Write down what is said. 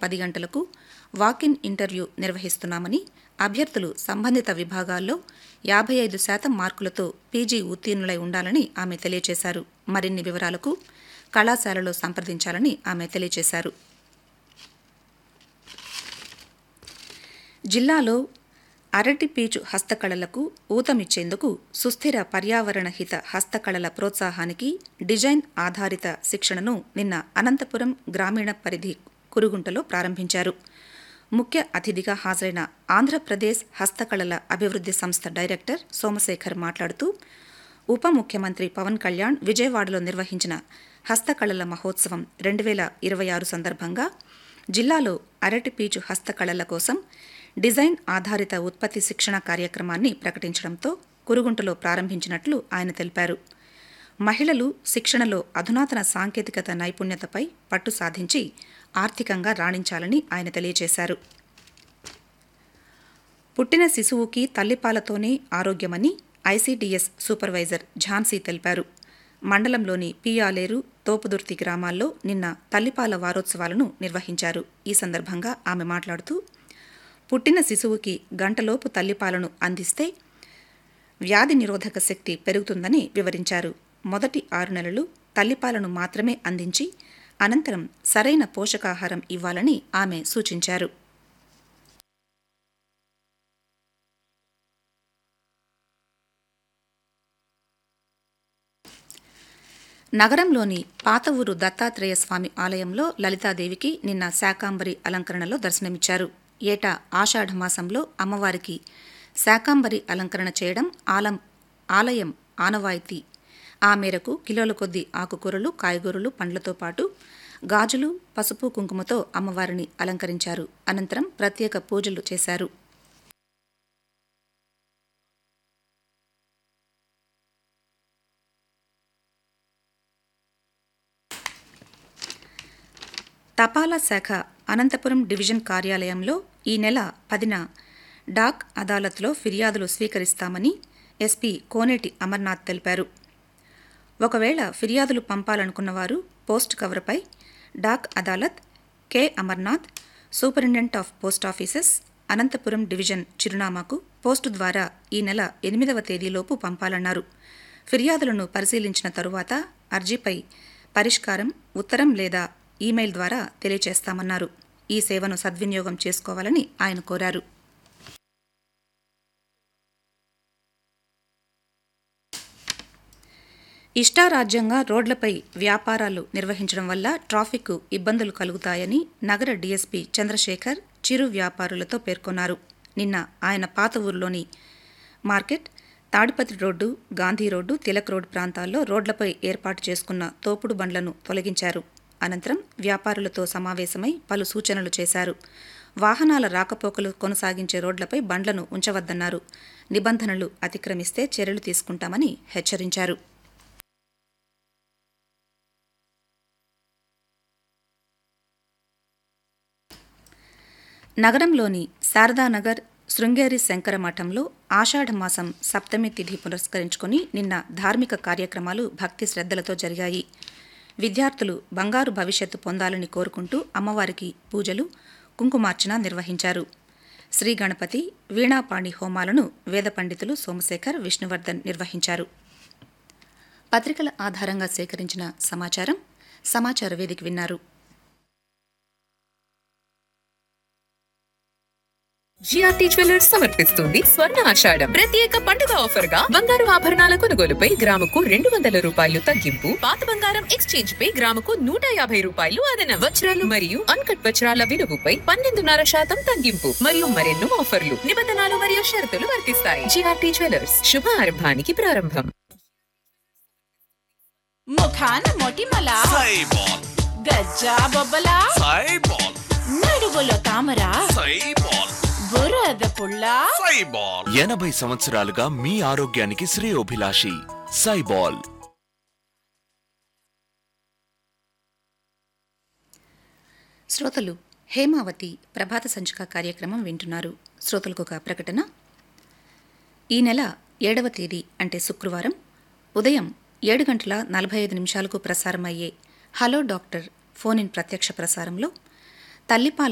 10 గంటలకు walk in interview నిర్వహిస్తున్నామని, అభ్యర్థులు సంబంధిత విభాగాల్లో 55% మార్కులతో పీజీ ఉత్తీర్ణులై ఉండాలని ఆమె తెలియజేశారు. మరిన్ని వివరాలకు కళాశాలలో సంప్రదించాలని ఆమె తెలియజేశారు. జిల్లాలో అరటిపీచు హస్తకళలకు ఊతమిచ్చేందుకు సుస్థిర పర్యావరణ హిత హస్తకళల ప్రోత్సాహానికి డిజైన్ ఆధారిత శిక్షణను నిన్న అనంతపురం గ్రామీణ పరిధి కురుగుంటలో ప్రారంభించారు. ముఖ్య అతిథిగా హాజరైన ఆంధ్రప్రదేశ్ హస్తకళల అభివృద్ధి సంస్థ డైరెక్టర్ సోమశేఖర్ మాట్లాడుతూ, ఉప ముఖ్యమంత్రి పవన్ కళ్యాణ్ విజయవాడలో నిర్వహించిన హస్తకళల మహోత్సవం 2026 సందర్భంగా జిల్లాలో అరటిపీచు హస్తకళల కోసం డిజైన్ ఆధారిత ఉత్పత్తి శిక్షణ కార్యక్రమాన్ని ప్రకటించడంతో కురుగుంటలో ప్రారంభించినట్లు ఆయన తెలిపారు. మహిళలు శిక్షణలో అధునాతన సాంకేతికత నైపుణ్యతపై పట్టు సాధించి ఆర్థికంగా రాణించాలని ఆయన తెలియజేశారు. పుట్టిన శిశువుకి తల్లిపాలతోనే ఆరోగ్యమని ఐసీడీఎస్ సూపర్వైజర్ ఝాన్సీ తెలిపారు. మండలంలోని పియాలేరు, తోపుదుర్తి గ్రామాల్లో నిన్న తల్లిపాల వారోత్సవాలను నిర్వహించారు. ఈ సందర్భంగా ఆమె మాట్లాడుతూ, పుట్టిన శిశువుకి గంటలోపు తల్లిపాలను అందిస్తే వ్యాధి నిరోధక శక్తి పెరుగుతుందని వివరించారు. మొదటి 6 నెలలు తల్లిపాలను మాత్రమే అందించి అనంతరం సరైన పోషకాహారం ఇవ్వాలని ఆమె సూచించారు. నగరంలోని పాత ఊరు దత్తాత్రేయ స్వామి ఆలయంలో లలితాదేవికి నిన్న శాకాంబరి అలంకరణలో దర్శనమిచ్చారు. ఏటా ఆషాఢమాసంలో అమ్మవారికి శాకాంబరి అలంకరణ చేయడం ఆలయం ఆనవాయితీ. ఆ మేరకు కిలోల కొద్దీ ఆకుకూరలు, కాయగూరలు, పండ్లతో పాటు గాజులు, పసుపు, కుంకుమతో అమ్మవారిని అలంకరించారు. అనంతరం ప్రత్యేక పూజలు చేశారు. తపాలా శాఖ అనంతపురం డివిజన్ కార్యాలయంలో ఈ నెల 10న డాక్ అదాలత్లో ఫిర్యాదులు స్వీకరిస్తామని ఎస్పీ కోనేటి అమర్నాథ్ తెలిపారు. ఒకవేళ ఫిర్యాదులు పంపాలనుకున్నవారు post కవర్పై dock Adalat, K Amarnath, superintendent of post offices, Anantapuram division చిరునామాకు పోస్టు ద్వారా ఈ నెల 8వ తేదీలోపు పంపాలన్నారు. ఫిర్యాదులను పరిశీలించిన తరువాత అర్జీపై పరిష్కారం ఉత్తరం లేదా ఈమెయిల్ ద్వారా తెలియజేస్తామన్నారు. ఈ సేవను సద్వినియోగం చేసుకోవాలని ఆయన కోరారు. ఇష్టారాజ్యంగా రోడ్లపై వ్యాపారాలు నిర్వహించడం వల్ల ట్రాఫిక్ ఇబ్బందులు కలుగుతాయని నగర డీఎస్పీ చంద్రశేఖర్ చిరు వ్యాపారులతో పేర్కొన్నారు. నిన్న ఆయన పాత ఊర్లోని market, Tadipatri road, Gandhi road, Tilak road ప్రాంతాల్లో రోడ్లపై ఏర్పాటు చేసుకున్న తోపుడు బండ్లను తొలగించారు. అనంతరం వ్యాపారులతో సమావేశమై పలు సూచనలు చేశారు. వాహనాల రాకపోకలు కొనసాగించే రోడ్లపై బండ్లను ఉంచవద్దన్నారు. నిబంధనలు అతిక్రమిస్తే చర్యలు తీసుకుంటామని హెచ్చరించారు. నగరంలోని శారదానగర్ శృంగేరి శంకర మఠంలో ఆషాఢమాసం సప్తమి తిథి పురస్కరించుకుని నిన్న ధార్మిక కార్యక్రమాలు భక్తి శ్రద్ధలతో జరిగాయి. విద్యార్థులు బంగారు భవిష్యత్తు పొందాలని కోరుకుంటూ అమ్మవారికి పూజలు, కుంకుమార్చన నిర్వహించారు. శ్రీ గణపతి, వీణాపాణి హోమాలను వేద పండితులు సోమశేఖర్, విష్ణువర్ధన్ నిర్వహించారు. పత్రికల ఆధారంగా సేకరించిన సమాచార వేదిక విన్నారు. జిఆర్టీ జ్యువెలర్స్ సమర్పిస్తుంది స్వర్ణ ఆషాఢం ప్రత్యేక పండుగ ఆఫర్ గా బంగారు ఆభరణాల కొనుగోలుపై గ్రాముకు 200 రూపాయలు తగ్గింపు, పాత బంగారం ఎక్స్చేంజ్ పై గ్రాముకు 150 రూపాయలు అదనం, వజ్రాలు మరియు అన్కట్ వజ్రాల విలువపై 12.5% తగ్గింపు మరియు మరెన్నో ఆఫర్లు, నిబంధనలు మరియు షరతులు వర్తిస్తాయి. జిఆర్టీ జ్యువెలర్స్, శుభ ఆరంభానికి ప్రారంభం. ముఖాన మొటిమల సైబాల్, గజ్జా బొబ్బల సైబాల్, నడుగులో తామర సైబాల్, బురద పుల్ల సైబాల్. 80 సంవత్సరాలుగా మీ ఆరోగ్యానికి శ్రేయోభిలాషి సైబాల్. శ్రోతలు హేమావతి ప్రభాత సంచిక కార్యక్రమం వింటున్నారు. శ్రోతలకు ఒక ప్రకటన. ఈ నెల 7వ తేదీ అంటే శుక్రవారం ఉదయం 7:45 ప్రసారమయ్యే హలో డాక్టర్ ఫోన్ ఇన్ ప్రత్యక్ష ప్రసారంలో తల్లిపాల